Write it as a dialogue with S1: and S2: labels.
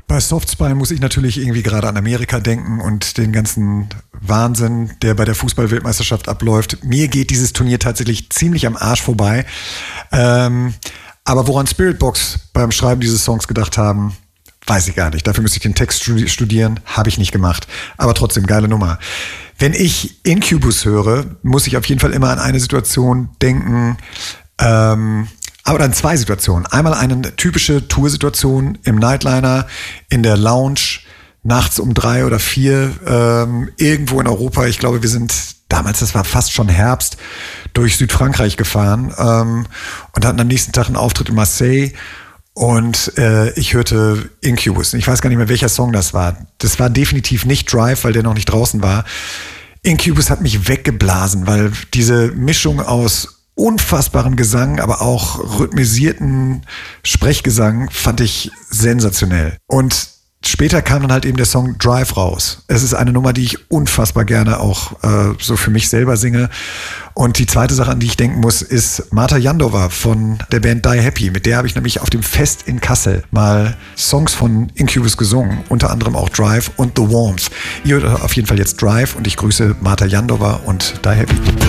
S1: Bei Softspine muss ich natürlich irgendwie gerade an Amerika denken und den ganzen Wahnsinn, der bei der Fußball-Weltmeisterschaft abläuft. Mir geht dieses Turnier tatsächlich ziemlich am Arsch vorbei. Aber woran Spiritbox beim Schreiben dieses Songs gedacht haben, weiß ich gar nicht. Dafür müsste ich den Text studieren, habe ich nicht gemacht. Aber trotzdem, geile Nummer. Wenn ich Incubus höre, muss ich auf jeden Fall immer an eine Situation denken, aber dann zwei Situationen. Einmal eine typische Toursituation im Nightliner, in der Lounge, nachts um 3 oder 4, irgendwo in Europa. Ich glaube, wir sind damals, das war fast schon Herbst, durch Südfrankreich gefahren und hatten am nächsten Tag einen Auftritt in Marseille. Und ich hörte Incubus. Ich weiß gar nicht mehr, welcher Song das war. Das war definitiv nicht Drive, weil der noch nicht draußen war. Incubus hat mich weggeblasen, weil diese Mischung aus unfassbarem Gesang, aber auch rhythmisierten Sprechgesang fand ich sensationell. Und später kam dann halt eben der Song Drive raus. Es ist eine Nummer, die ich unfassbar gerne auch so für mich selber singe. Und die zweite Sache, an die ich denken muss, ist Marta Jandova von der Band Die Happy. Mit der habe ich nämlich auf dem Fest in Kassel mal Songs von Incubus gesungen, unter anderem auch Drive und The Warmth. Ihr hört auf jeden Fall jetzt Drive und ich grüße Marta Jandova und Die Happy.